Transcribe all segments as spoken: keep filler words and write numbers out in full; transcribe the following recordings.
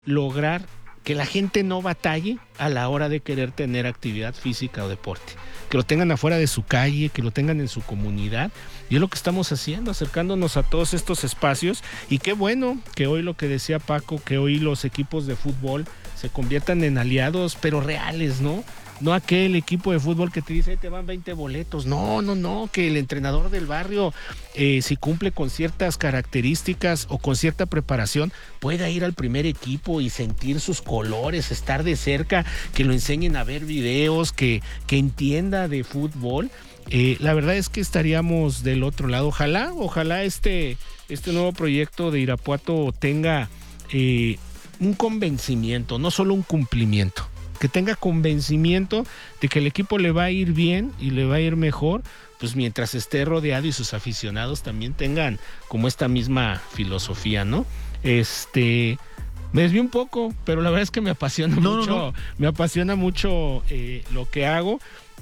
lograr que la gente no batalle a la hora de querer tener actividad física o deporte. Que lo tengan afuera de su calle, que lo tengan en su comunidad. Y es lo que estamos haciendo, acercándonos a todos estos espacios. Y qué bueno que hoy lo que decía Paco, que hoy los equipos de fútbol se conviertan en aliados, pero reales, ¿no? No aquel equipo de fútbol que te dice, te van veinte boletos. No, no, no, que el entrenador del barrio, eh, si cumple con ciertas características o con cierta preparación, pueda ir al primer equipo y sentir sus colores, estar de cerca, que lo enseñen a ver videos, que, que entienda de fútbol. Eh, la verdad es que estaríamos del otro lado. Ojalá, ojalá este, este nuevo proyecto de Irapuato tenga eh, un convencimiento, no solo un cumplimiento. Que tenga convencimiento de que el equipo le va a ir bien y le va a ir mejor, pues mientras esté rodeado y sus aficionados también tengan como esta misma filosofía, ¿no? Este, me desvío un poco, pero la verdad es que me apasiona no, mucho, no. me apasiona mucho eh, lo que hago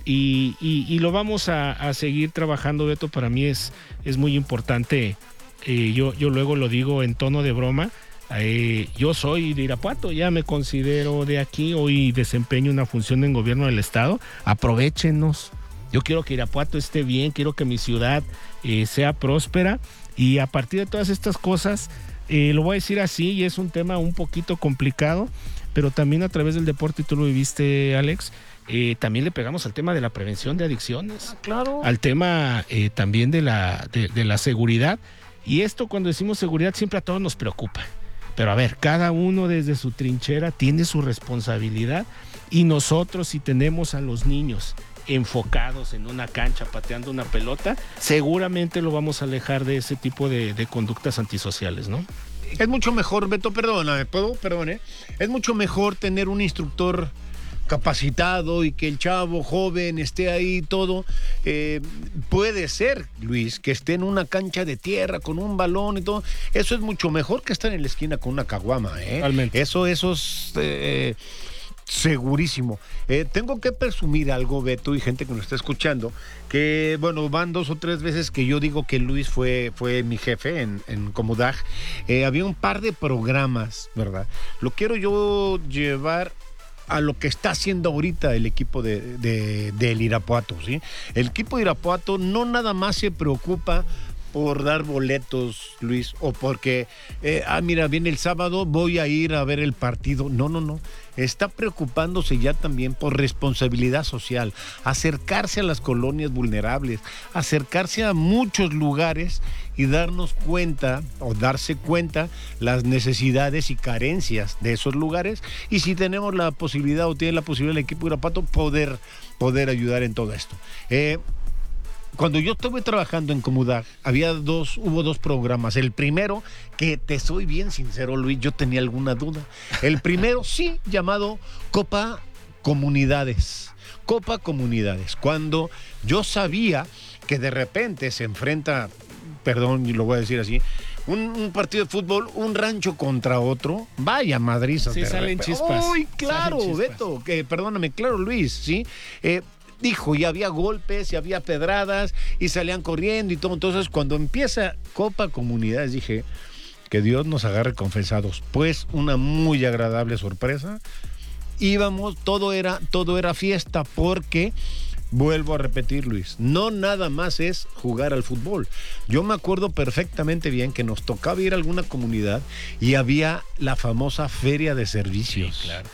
y, y, y lo vamos a, a seguir trabajando, Beto. Para mí es, es muy importante, eh, yo, yo luego lo digo en tono de broma. Eh, yo soy de Irapuato, ya me considero de aquí, hoy desempeño una función en gobierno del estado, aprovéchenos, yo quiero que Irapuato esté bien, quiero que mi ciudad eh, sea próspera y a partir de todas estas cosas, eh, lo voy a decir así y es un tema un poquito complicado, pero también a través del deporte, y tú lo viviste, Alex, eh, también le pegamos al tema de la prevención de adicciones, ah, claro. al tema eh, también de la, de, de la seguridad, y esto cuando decimos seguridad siempre a todos nos preocupa. Pero a ver, cada uno desde su trinchera tiene su responsabilidad y nosotros si tenemos a los niños enfocados en una cancha pateando una pelota, seguramente lo vamos a alejar de ese tipo de, de conductas antisociales, ¿no? Es mucho mejor, Beto, perdóname, ¿puedo? Perdón, ¿eh? Es mucho mejor tener un instructor capacitado y que el chavo joven esté ahí todo. Eh, puede ser, Luis, que esté en una cancha de tierra con un balón y todo. Eso es mucho mejor que estar en la esquina con una caguama, ¿eh? Realmente. Eso, eso es eh, segurísimo. Eh, tengo que presumir algo, Beto, y gente que nos está escuchando, que, bueno, van dos o tres veces que yo digo que Luis fue, fue mi jefe en, en Comudaj. Eh, había un par de programas, ¿verdad? Lo quiero yo llevar a lo que está haciendo ahorita el equipo de, de, del Irapuato, ¿sí? El equipo de Irapuato no nada más se preocupa por dar boletos, Luis, o porque, eh, ah, mira, viene el sábado, voy a ir a ver el partido. No, no, no. Está preocupándose ya también por responsabilidad social, acercarse a las colonias vulnerables, acercarse a muchos lugares y darnos cuenta o darse cuenta las necesidades y carencias de esos lugares. Y si tenemos la posibilidad o tiene la posibilidad el equipo de Irapuato, poder, poder ayudar en todo esto. Eh, Cuando yo estuve trabajando en Comudaj, había dos, hubo dos programas. El primero, que te soy bien sincero, Luis, yo tenía alguna duda. El primero, sí, llamado Copa Comunidades. Copa Comunidades. Cuando yo sabía que de repente se enfrenta, perdón, lo voy a decir así, un, un partido de fútbol, un rancho contra otro, vaya madriza. Sí, salen chispas. ¡Uy, claro, salen chispas. Beto! Que, perdóname, claro, Luis, ¿sí? Eh, Dijo, y había golpes, y había pedradas, y salían corriendo y todo. Entonces, cuando empieza Copa Comunidades, dije, que Dios nos agarre confesados. Pues, una muy agradable sorpresa. Íbamos, todo era, todo era fiesta, porque, vuelvo a repetir, Luis, no nada más es jugar al fútbol. Yo me acuerdo perfectamente bien que nos tocaba ir a alguna comunidad y había la famosa feria de servicios. Sí, claro.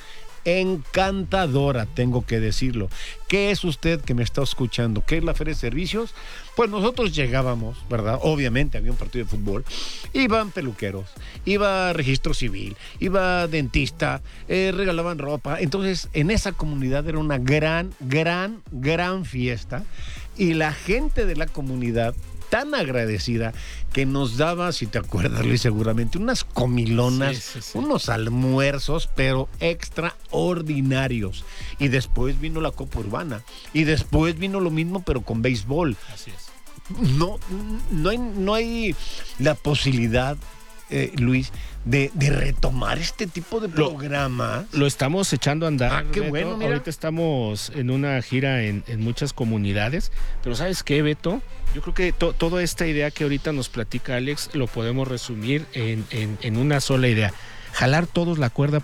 Encantadora, tengo que decirlo. ¿Qué es usted que me está escuchando? ¿Qué es la Feria de Servicios? Pues nosotros llegábamos, ¿verdad? Obviamente había un partido de fútbol. Iban peluqueros, iba registro civil, iba dentista, eh, regalaban ropa. Entonces, en esa comunidad era una gran, gran, gran fiesta. Y la gente de la comunidad, tan agradecida, que nos daba, si te acuerdas, Luis, seguramente, unas comilonas, sí, sí, sí. unos almuerzos, pero extraordinarios. Y después vino la Copa Urbana. Y después vino lo mismo, pero con béisbol. Así es. No, no hay, no hay la posibilidad, eh, Luis, de, de retomar este tipo de programas. Lo, lo estamos echando a andar. Ah, qué Beto. bueno, mira. Ahorita estamos en una gira en, en muchas comunidades, pero ¿sabes qué, Beto? Yo creo que to, toda esta idea que ahorita nos platica Alex lo podemos resumir en, en, en una sola idea. jalar todos la cuerda